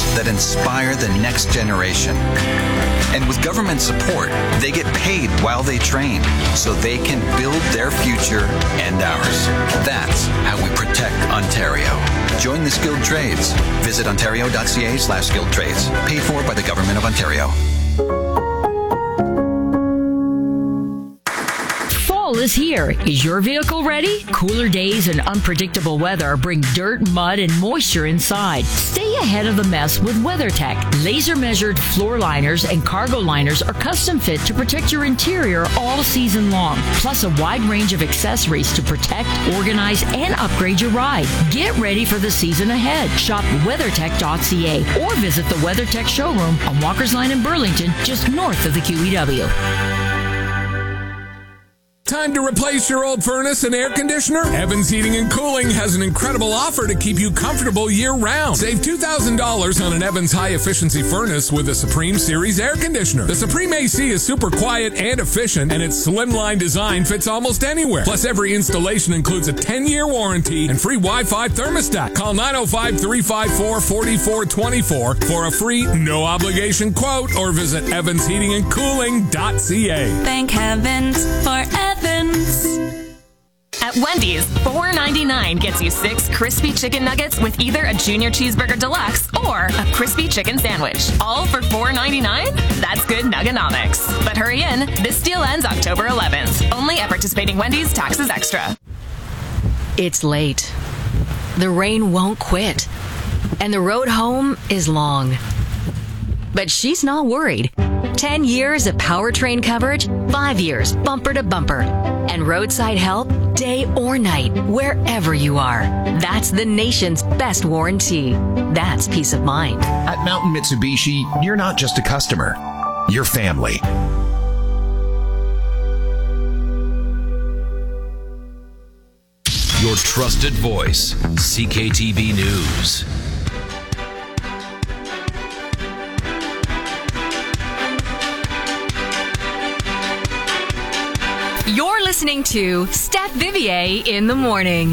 that inspire the next generation. And with government support, they get paid while they train so they can build their future and ours. That's how we protect Ontario. Join the skilled trades. Visit ontario.ca/skilled trades. Paid for by the Government of Ontario. Fall is here. Is your vehicle ready? Cooler days and unpredictable weather bring dirt, mud, and moisture inside. Stay ahead of the mess with WeatherTech. Laser-measured floor liners and cargo liners are custom fit to protect your interior all season long. Plus a wide range of accessories to protect, organize, and upgrade your ride. Get ready for the season ahead. Shop WeatherTech.ca or visit the WeatherTech showroom on Walker's Line in Burlington, just north of the QEW. Time to replace your old furnace and air conditioner? Evans Heating and Cooling has an incredible offer to keep you comfortable year-round. Save $2,000 on an Evans high-efficiency furnace with a Supreme Series air conditioner. The Supreme AC is super quiet and efficient, and its slimline design fits almost anywhere. Plus, every installation includes a 10-year warranty and free Wi-Fi thermostat. Call 905-354-4424 for a free, no-obligation quote, or visit evansheatingandcooling.ca. Thank heavens for Evans. At Wendy's, $4.99 gets you 6 crispy chicken nuggets with either a Junior Cheeseburger Deluxe or a crispy chicken sandwich. All for $4.99? That's good nuggonomics. But hurry in. This deal ends October 11th. Only at participating Wendy's, taxes extra. It's late. The rain won't quit. And the road home is long. But she's not worried. 10 years of powertrain coverage, 5 years bumper to bumper, and roadside help day or night, wherever you are. That's the nation's best warranty. That's peace of mind. At Mountain Mitsubishi, you're not just a customer, you're family. Your trusted voice, CKTV News. You're listening to Steph Vivier in the morning.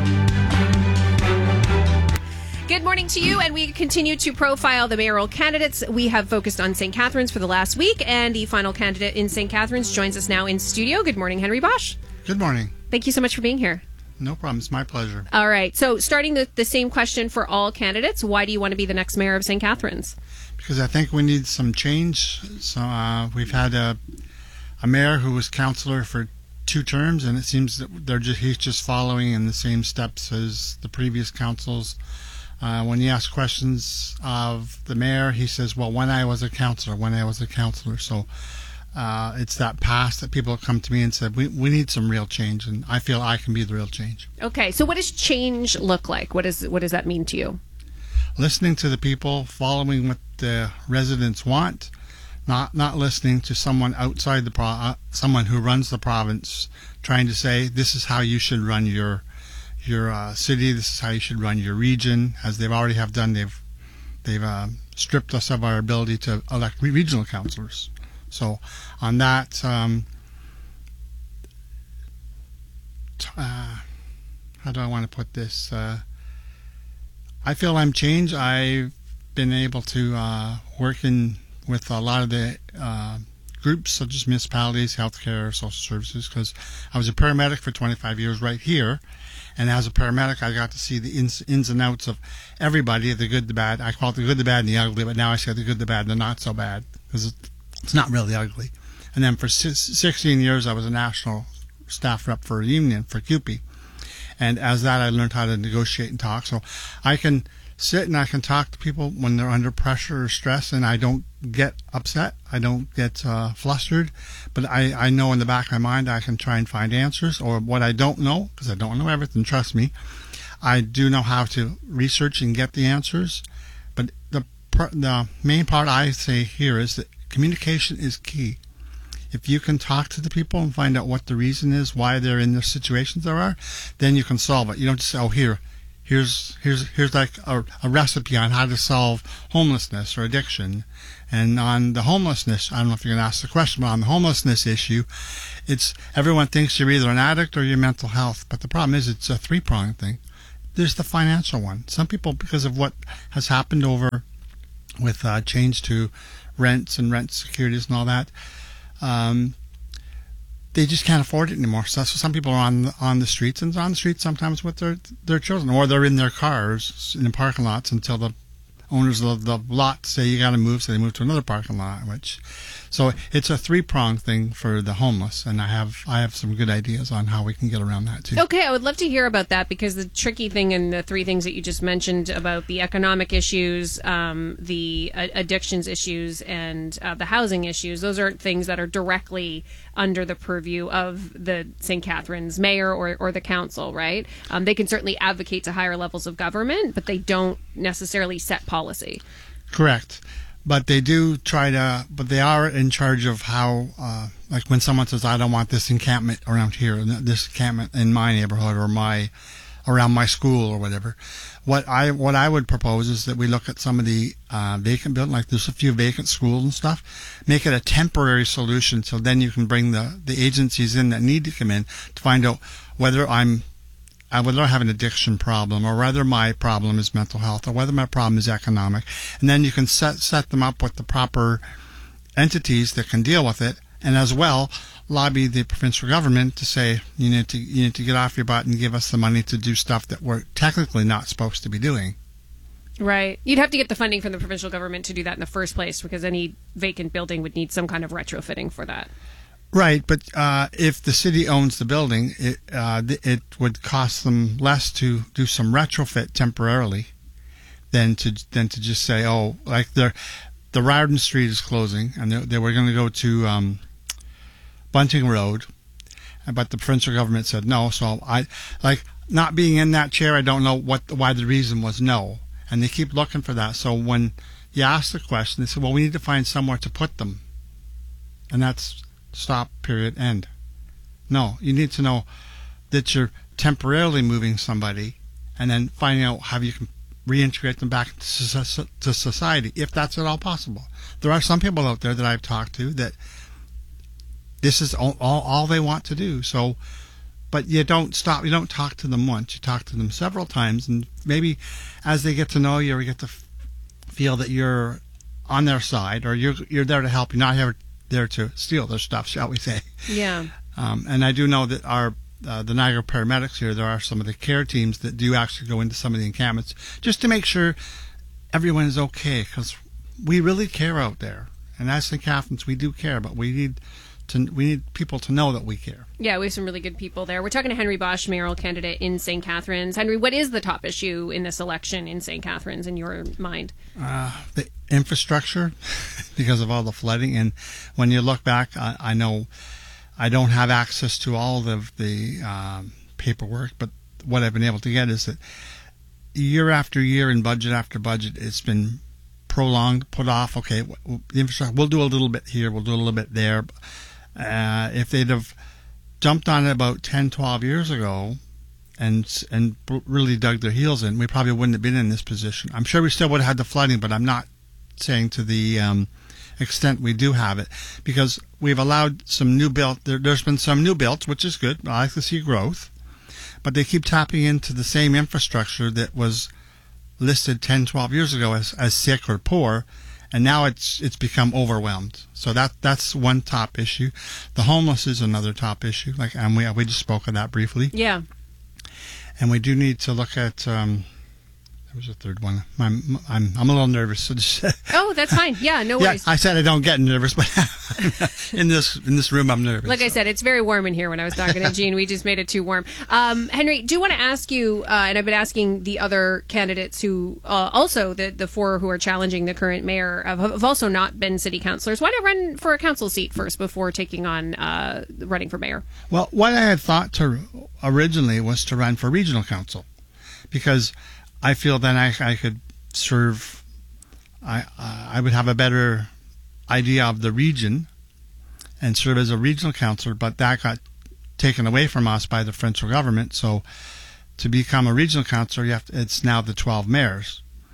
Good morning to you, and we continue to profile the mayoral candidates. We have focused on St. Catharines for the last week, and the final candidate in St. Catharines joins us now in studio. Good morning, Henry Bosch. Good morning. Thank you so much for being here. No problem. It's my pleasure. All right. So starting the same question for all candidates, why do you want to be the next mayor of St. Catharines? Because I think we need some change. So we've had a mayor who was councillor for 2 terms, and it seems that he's just following in the same steps as the previous councils. When you ask questions of the mayor, he says, well, when I was a councillor. So it's that past that people have come to me and said, we need some real change, and I feel I can be the real change. Okay, so what does change look like? What does that mean to you? Listening to the people, following what the residents want, not listening to someone outside someone who runs the province, trying to say this is how you should run your city, this is how you should run your region, as they've already have done. They've stripped us of our ability to elect regional councillors. So on that, how do I want to put this? I feel I'm changed. I've been able to work with a lot of the groups such as municipalities, healthcare, social services, because I was a paramedic for 25 years right here, and as a paramedic I got to see the ins and outs of everybody, the good, the bad. I call it the good, the bad, and the ugly, but now I say the good, the bad, and the not so bad, because it's not really ugly. And then for 16 years I was a national staff rep for a union, for CUPE, and as that I learned how to negotiate and talk, so I can sit and I can talk to people when they're under pressure or stress, and I don't get upset, I don't get flustered, but I know in the back of my mind I can try and find answers, or what I don't know, because I don't know everything, trust me, I do know how to research and get the answers. But the main part I say here is that communication is key. If you can talk to the people and find out what the reason is, why they're in the situations there are, then you can solve it. You don't just say, oh, here's like a recipe on how to solve homelessness or addiction. And on the homelessness, I don't know if you're going to ask the question, but on the homelessness issue, it's everyone thinks you're either an addict or you're mental health. But the problem is it's a 3-pronged thing. There's the financial one. Some people, because of what has happened over with change to rents and rent securities and all that. They just can't afford it anymore. So some people are on the streets, and on the streets sometimes with their children, or they're in their cars in the parking lots until the owners of the lot say you got to move, so they move to another parking lot. So it's a three-pronged thing for the homeless, and I have some good ideas on how we can get around that too. Okay, I would love to hear about that, because the tricky thing in the three things that you just mentioned about the economic issues, the addictions issues, and the housing issues, those aren't things that are directly under the purview of the St. Catharines mayor or the council, right? They can certainly advocate to higher levels of government, but they don't necessarily set policy. Correct. But they do but they are in charge of how, like when someone says, I don't want this encampment around here, this encampment in my neighborhood or around my school or whatever. What I would propose is that we look at some of the vacant buildings, like there's a few vacant schools and stuff, make it a temporary solution, so then you can bring the agencies in that need to come in to find out whether I have an addiction problem, or whether my problem is mental health, or whether my problem is economic. And then you can set them up with the proper entities that can deal with it, and as well lobby the provincial government to say you need to get off your butt and give us the money to do stuff that we're technically not supposed to be doing. Right. You'd have to get the funding from the provincial government to do that in the first place, because any vacant building would need some kind of retrofitting for that. Right, but if the city owns the building, it would cost them less to do some retrofit temporarily than to just say, oh, like the Riordan Street is closing, and they were going to go to Bunting Road, but the provincial government said no. So I, like, not being in that chair, I don't know why the reason was no, and they keep looking for that. So when you ask the question, they say, well, we need to find somewhere to put them, and that's stop, period, end. No, you need to know that you're temporarily moving somebody, and then finding out how you can reintegrate them back to society, if that's at all possible. There are some people out there that I've talked to that this is all they want to do. So, but you don't talk to them once, you talk to them several times, and maybe as they get to know you, or you get to feel that you're on their side, or you're there to help, you're not there to steal their stuff, shall we say. Yeah. And I do know that the Niagara paramedics here, there are some of the care teams that do actually go into some of the encampments just to make sure everyone is okay, because we really care out there. And as St. Catharines, we do care, but we need people to know that we care. Yeah, we have some really good people there. We're talking to Henry Bosch, mayoral candidate in St. Catharines. Henry, what is the top issue in this election in St. Catharines in your mind? The infrastructure, because of all the flooding. And when you look back, I know I don't have access to all of the paperwork, but what I've been able to get is that year after year and budget after budget, it's been prolonged, put off. Okay, the infrastructure, we'll do a little bit here, we'll do a little bit there. If they'd have jumped on it about 10, 12 years ago and really dug their heels in, we probably wouldn't have been in this position. I'm sure we still would have had the flooding, but I'm not saying to the extent we do have it, because we've allowed some new built. There's been some new builds, which is good. I like to see growth, but they keep tapping into the same infrastructure that was listed 10, 12 years ago as sick or poor, and now it's become overwhelmed. So that's one top issue. The homeless is another top issue. And we just spoke of that briefly. Yeah. And we do need to look at. There was a third one. I'm a little nervous. So just, oh, that's fine. Yeah, no worries. Yeah, I said I don't get nervous, but in this room I'm nervous. Like I said, it's very warm in here. When I was talking to Jean, we just made it too warm. Henry, do want to ask you, and I've been asking the other candidates who also the four who are challenging the current mayor have also not been city councillors. Why not run for a council seat first before taking on running for mayor? Well, what I had thought to originally was to run for regional council, because I feel then I could serve. I would have a better idea of the region and serve as a regional councillor, but that got taken away from us by the provincial government. So to become a regional councillor, it's now the 12 mayors.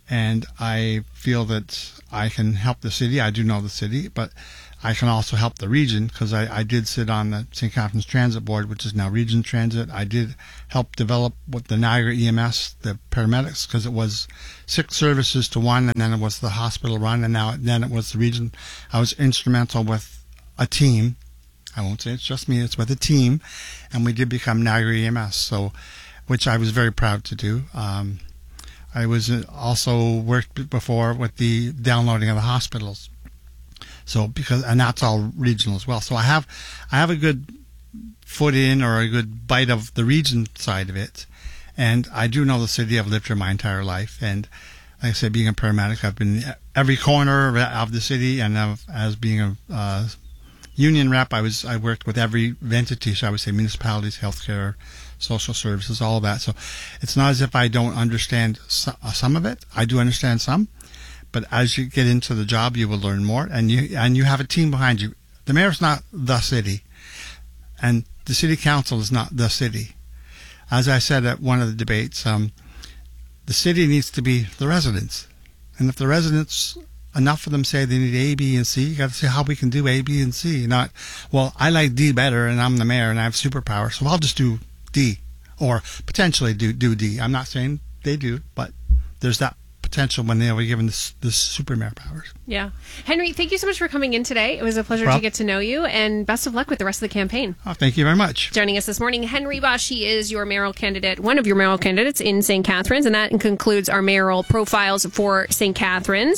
and I feel that I can help the city. I do know the city, but I can also help the region, because I did sit on the St. Catharines Transit Board, which is now Region Transit. I did help develop with the Niagara EMS, the paramedics, because it was 6 services to one, and then it was the hospital run, and then it was the region. I was instrumental with a team. I won't say it's just me, it's with a team, and we did become Niagara EMS, so, which I was very proud to do. I was also worked before with the downloading of the hospitals. So and that's all regional as well. So I have a good foot in, or a good bite of the region side of it, and I do know the city. I've lived here my entire life, and like I said, being a paramedic, I've been every corner of the city, and as being a union rep, I worked with every entity. So I would say municipalities, healthcare, social services, all of that. So it's not as if I don't understand some of it. I do understand some. But as you get into the job, you will learn more, and you have a team behind you. The mayor's not the city, and the city council is not the city. As I said at one of the debates, the city needs to be the residents. And if the residents, enough of them say they need A, B, and C, you got to say how we can do A, B, and C. Not, well, I like D better, and I'm the mayor, and I have superpowers, so I'll just do D, or potentially do D. I'm not saying they do, but there's that potential when they were given this super mayor powers. Yeah. Henry, thank you so much for coming in today. It was a pleasure to get to know you, and best of luck with the rest of the campaign. Oh, thank you very much. Joining us this morning, Henry Bosch. He is your mayoral candidate, one of your mayoral candidates in St. Catharines, and that concludes our mayoral profiles for St. Catharines.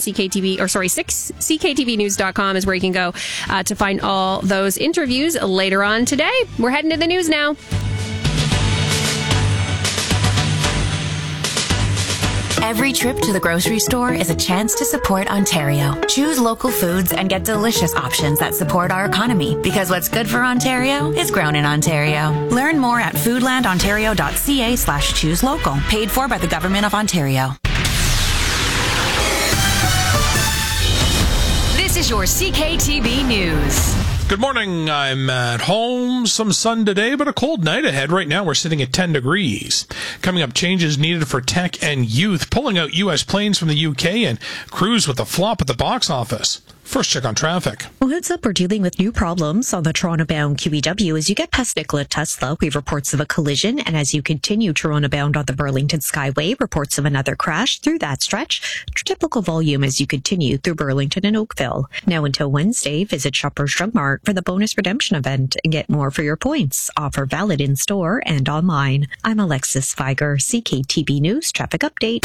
6CKTVnews.com is where you can go to find all those interviews later on today. We're heading to the news now. Every trip to the grocery store is a chance to support Ontario. Choose local foods and get delicious options that support our economy, because what's good for Ontario is grown in Ontario. Learn more at foodlandontario.ca/choose local. Paid for by the Government of Ontario. This is your CKTV News. Good morning. I'm at home. Some sun today, but a cold night ahead. Right now, we're sitting at 10 degrees. Coming up, changes needed for tech and youth. Pulling out U.S. planes from the U.K. and cruise with a flop at the box office. First check on traffic. Well, heads up, we're dealing with new problems on the Toronto-bound QEW. As you get past Nikola Tesla, we have reports of a collision. And as you continue Toronto-bound on the Burlington Skyway, reports of another crash through that stretch. Typical volume as you continue through Burlington and Oakville. Now until Wednesday, visit Shoppers Drug Mart for the bonus redemption event and get more for your points. Offer valid in store and online. I'm Alexis Feiger, CKTV News Traffic Update.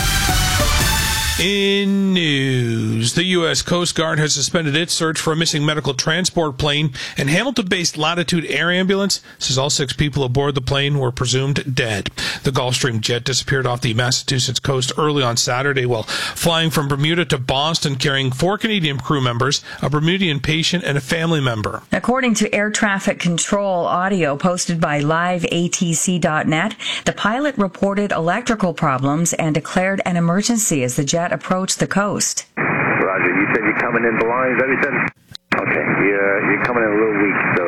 In news, the U.S. Coast Guard has suspended its search for a missing medical transport plane, and Hamilton-based Latitude Air Ambulance says all 6 people aboard the plane were presumed dead. The Gulfstream jet disappeared off the Massachusetts coast early on Saturday while flying from Bermuda to Boston, carrying 4 Canadian crew members, a Bermudian patient, and a family member. According to air traffic control audio posted by liveatc.net, the pilot reported electrical problems and declared an emergency as the jet approached the coast. Roger, you said you're coming in blind, is that what you said? Okay, you're coming in a little weak, so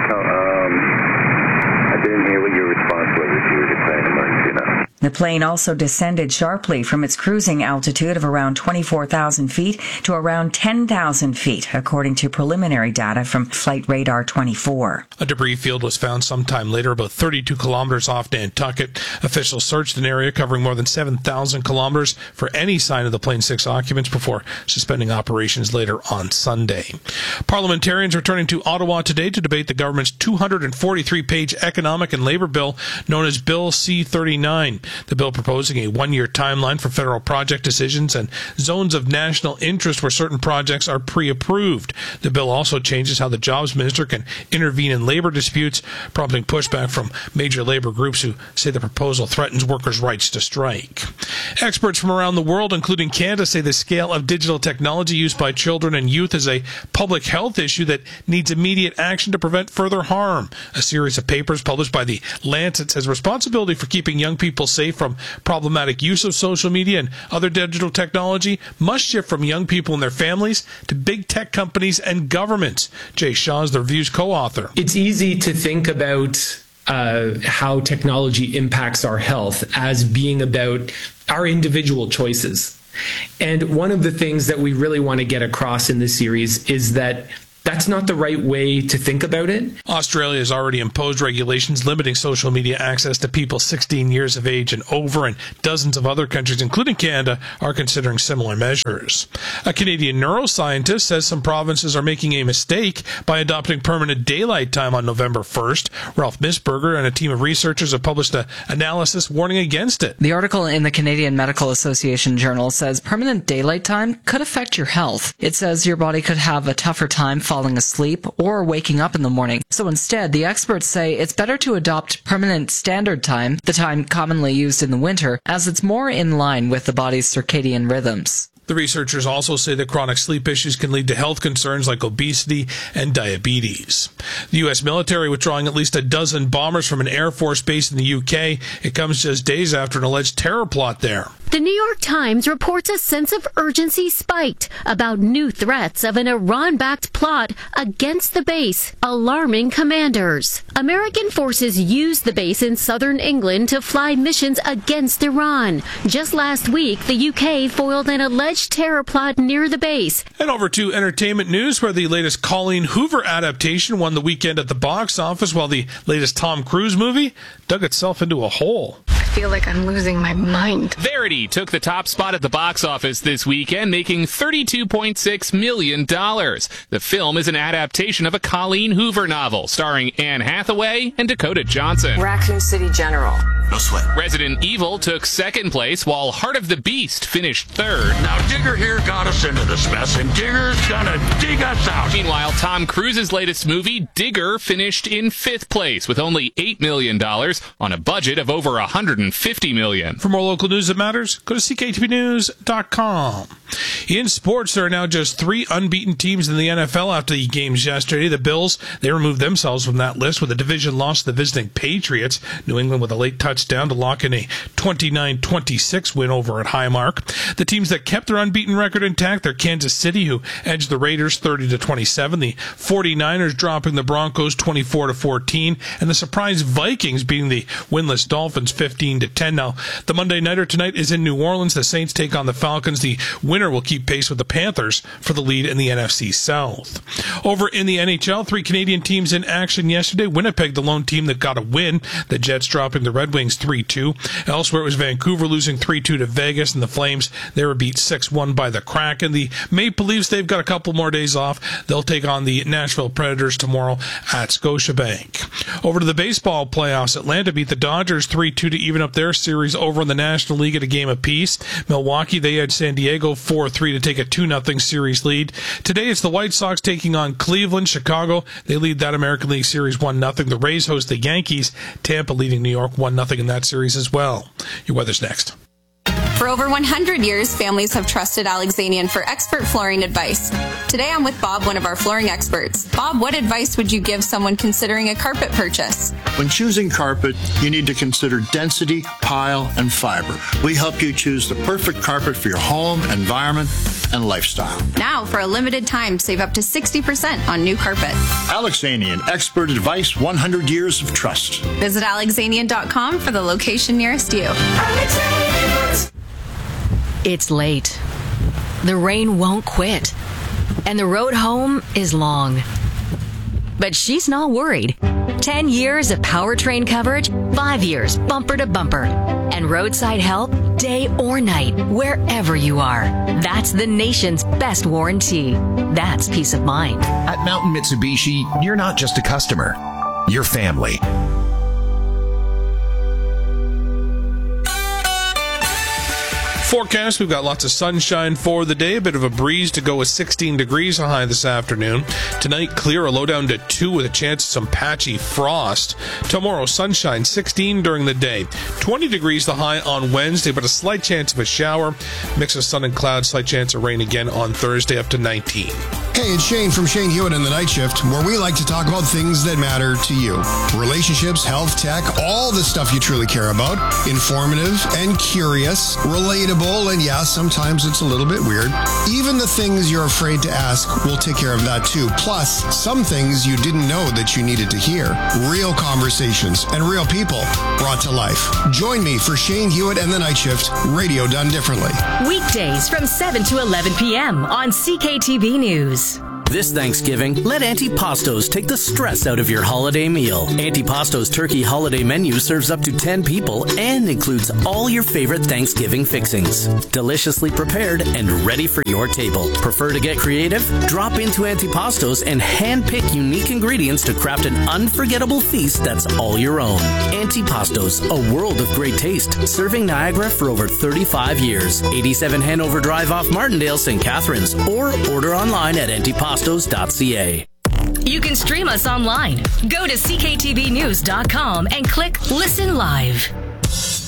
I didn't hear what your response was if you were declaring emergency now. The plane also descended sharply from its cruising altitude of around 24,000 feet to around 10,000 feet, according to preliminary data from Flight Radar 24. A debris field was found sometime later, about 32 kilometers off Nantucket. Officials searched an area covering more than 7,000 kilometers for any sign of the plane's 6 occupants before suspending operations later on Sunday. Parliamentarians returning to Ottawa today to debate the government's 243-page economic and labor bill known as Bill C-39. The bill proposing a 1-year timeline for federal project decisions and zones of national interest where certain projects are pre-approved. The bill also changes how the jobs minister can intervene in labor disputes, prompting pushback from major labor groups who say the proposal threatens workers' rights to strike. Experts from around the world, including Canada, say the scale of digital technology used by children and youth is a public health issue that needs immediate action to prevent further harm. A series of papers published by The Lancet says responsibility for keeping young people safe from problematic use of social media and other digital technology must shift from young people and their families to big tech companies and governments. Jay Shaw is the review's co-author. It's easy to think about how technology impacts our health as being about our individual choices. And one of the things that we really want to get across in this series is that that's not the right way to think about it. Australia has already imposed regulations limiting social media access to people 16 years of age and over, and dozens of other countries, including Canada, are considering similar measures. A Canadian neuroscientist says some provinces are making a mistake by adopting permanent daylight time on November 1st. Ralph Misberger and a team of researchers have published an analysis warning against it. The article in the Canadian Medical Association Journal says permanent daylight time could affect your health. It says your body could have a tougher time falling asleep or waking up in the morning. So instead, the experts say it's better to adopt permanent standard time, the time commonly used in the winter, as it's more in line with the body's circadian rhythms. The researchers also say that chronic sleep issues can lead to health concerns like obesity and diabetes. The U.S. military withdrawing at least a dozen bombers from an Air Force base in the UK. It comes just days after an alleged terror plot there. The New York Times reports a sense of urgency spiked about new threats of an Iran-backed plot against the base, alarming commanders. American forces used the base in southern England to fly missions against Iran. Just last week, the UK foiled an alleged terror plot near the base. And over to entertainment news, where the latest Colleen Hoover adaptation won the weekend at the box office, while the latest Tom Cruise movie dug itself into a hole. I feel like I'm losing my mind. Verity took the top spot at the box office this weekend, making $32.6 million. The film is an adaptation of a Colleen Hoover novel starring Anne Hathaway and Dakota Johnson. Raccoon City General. No sweat. Resident Evil took second place, while Heart of the Beast finished third. Now, Digger here got us into this mess, and Digger's gonna dig us out. Meanwhile, Tom Cruise's latest movie, Digger, finished in fifth place with only $8 million on a budget of over $150 million. For more local news that matters, go to CKTVnews.com. In sports, there are now just 3 unbeaten teams in the NFL after the games yesterday. The Bills, they removed themselves from that list with a division loss to the visiting Patriots. New England with a late touchdown to lock in a 29-26 win over at Highmark. The teams that kept their unbeaten record intact, they're Kansas City, who edged the Raiders 30-27, the 49ers dropping the Broncos 24-14, and the surprise Vikings beating the winless Dolphins 15-10. Now, the Monday Nighter tonight is in New Orleans. The Saints take on the Falcons. The winner will keep pace with the Panthers for the lead in the NFC South. Over in the NHL, 3 Canadian teams in action yesterday. Winnipeg, the lone team that got a win. The Jets dropping the Red Wings 3-2. Elsewhere, it was Vancouver losing 3-2 to Vegas, and the Flames, they were beat 6-1 by the Kraken. The Maple Leafs, they've got a couple more days off. They'll take on the Nashville Predators tomorrow at Scotiabank. Over to the baseball playoffs, Atlanta beat the Dodgers 3-2 to even up their series over in the National League at a game apiece. Milwaukee, they had San Diego 4-3 to take a 2-0 series lead. Today, it's the White Sox taking on Cleveland. Chicago, they lead that American League Series 1-0. The Rays host the Yankees. Tampa leading New York 1-0 in that series as well. Your weather's next. For over 100 years, families have trusted Alexanian for expert flooring advice. Today I'm with Bob, one of our flooring experts. Bob, what advice would you give someone considering a carpet purchase? When choosing carpet, you need to consider density, pile, and fiber. We help you choose the perfect carpet for your home, environment, and lifestyle. Now, for a limited time, save up to 60% on new carpet. Alexanian, expert advice, 100 years of trust. Visit Alexanian.com for the location nearest you. It's late. The rain won't quit. And the road home is long. But she's not worried. 10 years of powertrain coverage, 5 years bumper to bumper. And roadside help day or night, wherever you are. That's the nation's best warranty. That's peace of mind. At Mountain Mitsubishi, you're not just a customer. You're family. Forecast, we've got lots of sunshine for the day, a bit of a breeze to go with 16 degrees a high this afternoon. Tonight, clear, a low down to 2 with a chance of some patchy frost. Tomorrow, sunshine, 16 during the day. 20 degrees the high on Wednesday, but a slight chance of a shower. Mix of sun and clouds, slight chance of rain again on Thursday, up to 19. Hey, it's Shane from Shane Hewitt and the Night Shift, where we like to talk about things that matter to you. Relationships, health, tech, all the stuff you truly care about. Informative and curious, relatable, and yeah, sometimes it's a little bit weird. Even the things you're afraid to ask, we'll take care of that too. Plus, some things you didn't know that you needed to hear. Real conversations and real people brought to life. Join me for Shane Hewitt and the Night Shift, radio done differently. Weekdays from 7 to 11 p.m. on CKTV News. This Thanksgiving, let Antipastos take the stress out of your holiday meal. Antipastos turkey holiday menu serves up to 10 people and includes all your favorite Thanksgiving fixings. Deliciously prepared and ready for your table. Prefer to get creative? Drop into Antipastos and hand-pick unique ingredients to craft an unforgettable feast that's all your own. Antipastos, a world of great taste, serving Niagara for over 35 years. 87 Hanover Drive off Martindale, St. Catharines, or order online at antipastos.ca. You can stream us online. Go to CKTVnews.com and click Listen Live.